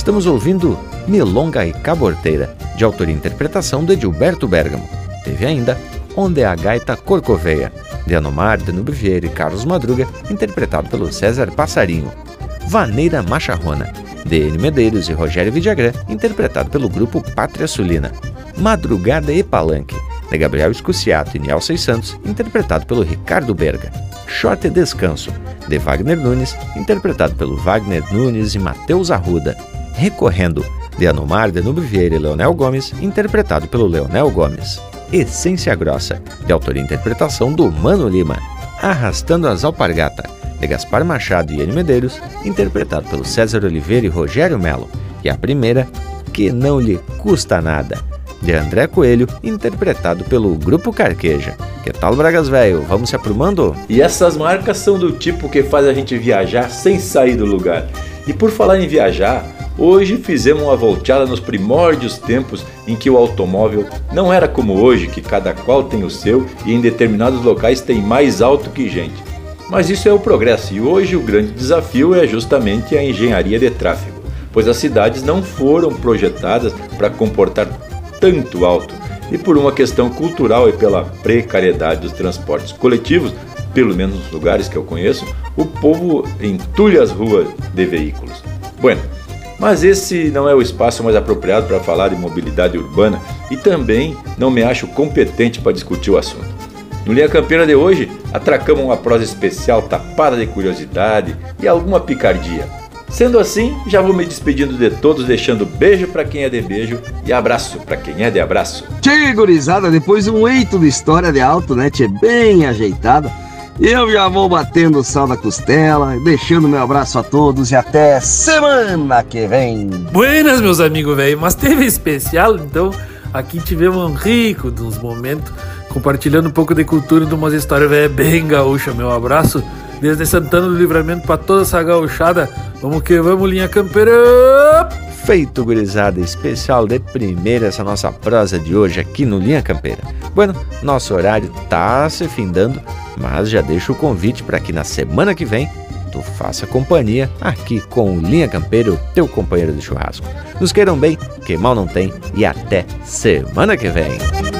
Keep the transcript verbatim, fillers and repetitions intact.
estamos ouvindo Milonga e Caborteira, de autoria e interpretação de Edilberto Bergamo. Teve ainda Onde é a Gaita Corcoveia, de Anomar, Danube Vieira e Carlos Madruga, interpretado pelo César Passarinho. Vaneira Macharrona, de Eni Medeiros e Rogério Vidagrã, interpretado pelo grupo Pátria Sulina. Madrugada e Palanque, de Gabriel Escuciato e Nielsen Santos, interpretado pelo Ricardo Berga. Short Descanso, de Wagner Nunes, interpretado pelo Wagner Nunes e Matheus Arruda. Recorrendo, de Anomar, Danube Vieira e Leonel Gomes, interpretado pelo Leonel Gomes. Essência Grossa, de autoria e interpretação do Mano Lima. Arrastando as Alpargata, de Gaspar Machado e Eni Medeiros, interpretado pelo César Oliveira e Rogério Melo. E a primeira, Que Não Lhe Custa Nada, de André Coelho, interpretado pelo Grupo Carqueja. Que tal, Bragas Velho? Vamos se aprumando? E essas marcas são do tipo que faz a gente viajar sem sair do lugar. E por falar em viajar, hoje fizemos uma volteada nos primórdios tempos em que o automóvel não era como hoje, que cada qual tem o seu e em determinados locais tem mais alto que gente. Mas isso é o progresso, e hoje o grande desafio é justamente a engenharia de tráfego, pois as cidades não foram projetadas para comportar tanto alto, e por uma questão cultural e pela precariedade dos transportes coletivos, pelo menos nos lugares que eu conheço, o povo entulha as ruas de veículos. Bueno, mas esse não é o espaço mais apropriado para falar de mobilidade urbana e também não me acho competente para discutir o assunto. No Linha Campeira de hoje, atracamos uma prosa especial tapada de curiosidade e alguma picardia. Sendo assim, já vou me despedindo de todos, deixando beijo para quem é de beijo e abraço para quem é de abraço. Tchê, gurizada, depois de um eito de história de alto, né, tchê, bem ajeitada, eu já vou batendo o sal da costela, deixando meu abraço a todos e até semana que vem. Buenas, meus amigos, velho, mas teve especial, então aqui tivemos um rico dos momentos, compartilhando um pouco de cultura de umas histórias véio, bem gaúcha. Meu abraço desde Santana do Livramento para toda essa gauchada. Vamos que vamos, Linha Campeira! Feito, gurizada, especial de primeira essa nossa prosa de hoje aqui no Linha Campeira. Bueno, nosso horário tá se findando, mas já deixo o convite para que na semana que vem tu faça companhia aqui com o Linha Campeira, o teu companheiro de churrasco. Nos queiram bem, que mal não tem, e até semana que vem.